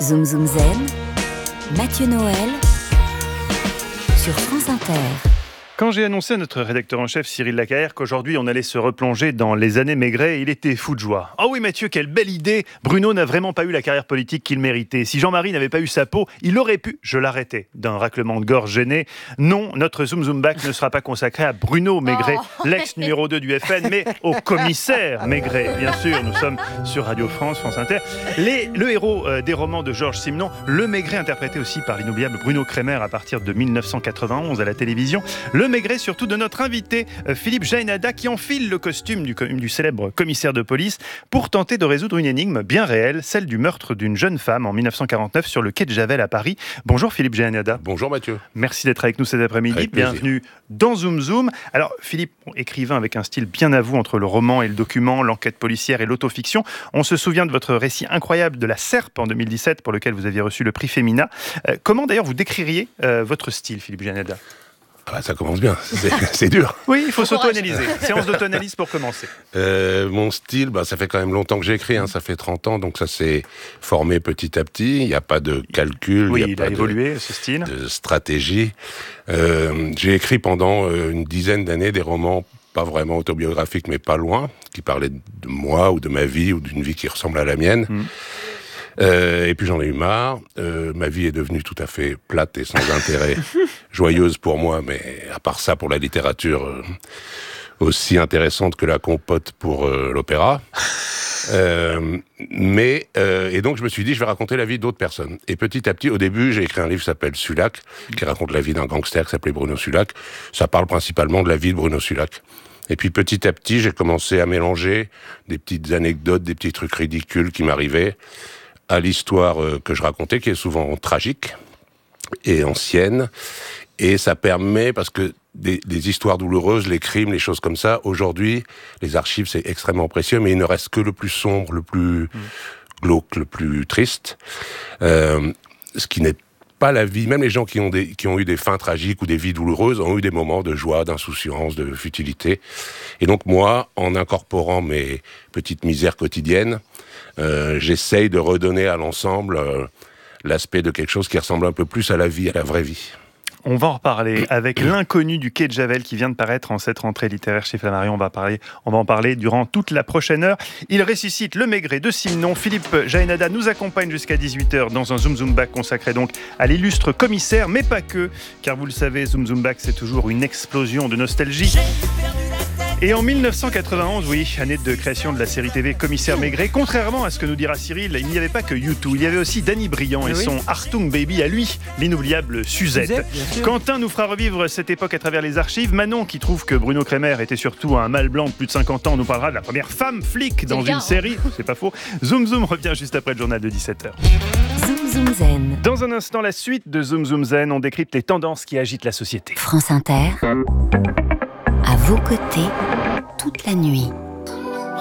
Zoom Zoom Zen, Mathieu Noël, sur France Inter. Quand j'ai annoncé à notre rédacteur en chef Cyril Lacaère qu'aujourd'hui on allait se replonger dans les années Maigret, il était fou de joie. « Oh oui Mathieu, quelle belle idée ! Bruno n'a vraiment pas eu la carrière politique qu'il méritait. Si Jean-Marie n'avait pas eu sa peau, il aurait pu... » Je l'arrêtais d'un raclement de gorge gêné. Non, notre Zoom Zoom Back ne sera pas consacré à Bruno Maigret, l'ex numéro 2 du FN, mais au commissaire Maigret. Bien sûr, nous sommes sur Radio France, France Inter. Le héros des romans de Georges Simenon, le Maigret interprété aussi par l'inoubliable Bruno Kremer à partir de 1991 à la télévision. Le Maigret surtout de notre invité Philippe Jaénada qui enfile le costume du célèbre commissaire de police pour tenter de résoudre une énigme bien réelle, celle du meurtre d'une jeune femme en 1949 sur le quai de Javel à Paris. Bonjour Philippe Jaénada. Bonjour Mathieu. Merci d'être avec nous cet après-midi. Bienvenue dans Zoom Zoom. Alors Philippe, écrivain avec un style bien à vous entre le roman et le document, l'enquête policière et l'autofiction. On se souvient de votre récit incroyable de La Serpe en 2017 pour lequel vous aviez reçu le prix Femina. Comment d'ailleurs vous décririez votre style, Philippe Jaénada ? Ça commence bien, c'est dur. Oui, il faut s'auto-analyser. Séance d'auto-analyse pour commencer. Mon style, ça fait quand même longtemps que j'écris, ça fait 30 ans, donc ça s'est formé petit à petit. Il n'y a pas de calcul, il a évolué, ce style. De stratégie. J'ai écrit pendant une dizaine d'années des romans pas vraiment autobiographiques, mais pas loin, qui parlaient de moi ou de ma vie ou d'une vie qui ressemble à la mienne. Et puis j'en ai eu marre. Ma vie est devenue tout à fait plate et sans intérêt, joyeuse pour moi, mais à part ça, pour la littérature, aussi intéressante que la compote pour l'opéra. Et donc je me suis dit, je vais raconter la vie d'autres personnes. Et petit à petit, au début, j'ai écrit un livre qui s'appelle Sulac, qui raconte la vie d'un gangster qui s'appelait Bruno Sulac. Ça parle principalement de la vie de Bruno Sulac. Et puis petit à petit, j'ai commencé à mélanger des petites anecdotes, des petits trucs ridicules qui m'arrivaient à l'histoire que je racontais, qui est souvent tragique et ancienne. Et ça permet, parce que des histoires douloureuses, les crimes, les choses comme ça, aujourd'hui, les archives, c'est extrêmement précieux, mais il ne reste que le plus sombre, le plus glauque, le plus triste. Ce qui n'est pas la vie. Même les gens qui ont eu des fins tragiques ou des vies douloureuses ont eu des moments de joie, d'insouciance, de futilité. Et donc moi, en incorporant mes petites misères quotidiennes, j'essaye de redonner à l'ensemble l'aspect de quelque chose qui ressemble un peu plus à la vie, à la vraie vie. On va en reparler avec l'inconnu du quai de Javel qui vient de paraître en cette rentrée littéraire chez Flammarion. On va en parler durant toute la prochaine heure. Il ressuscite le Maigret de Simenon. Philippe Jaénada nous accompagne jusqu'à 18h dans un Zoom Zoom Back consacré donc à l'illustre commissaire, mais pas que, car vous le savez, Zoom Zoom Back, c'est toujours une explosion de nostalgie. Et en 1991, année de création de la série TV Commissaire Maigret, contrairement à ce que nous dira Cyril, il n'y avait pas que U2, il y avait aussi Danny Briand et son Hartung Baby à lui, l'inoubliable Suzette. Quentin nous fera revivre cette époque à travers les archives. Manon, qui trouve que Bruno Kremer était surtout un mâle blanc de plus de 50 ans, nous parlera de la première femme flic dans une série. C'est pas faux. Zoom Zoom revient juste après le journal de 17h. Zoom Zoom Zen. Dans un instant, la suite de Zoom Zoom Zen, on décrypte les tendances qui agitent la société. France Inter, à vos côtés, toute la nuit.